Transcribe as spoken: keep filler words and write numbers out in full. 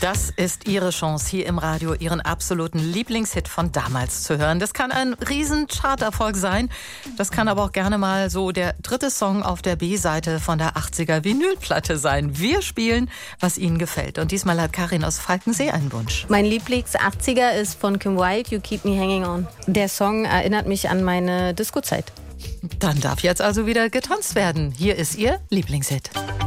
Das ist Ihre Chance, hier im Radio Ihren absoluten Lieblingshit von damals zu hören. Das kann ein riesen Charterfolg sein. Das kann aber auch gerne mal so der dritte Song auf der B-Seite von der achtziger Vinylplatte sein. Wir spielen, was Ihnen gefällt. Und diesmal hat Karin aus Falkensee einen Wunsch. Mein Lieblings-achtziger ist von Kim Wilde, You Keep Me Hanging On. Der Song erinnert mich an meine Disco-Zeit. Dann darf jetzt also wieder getanzt werden. Hier ist Ihr Lieblingshit.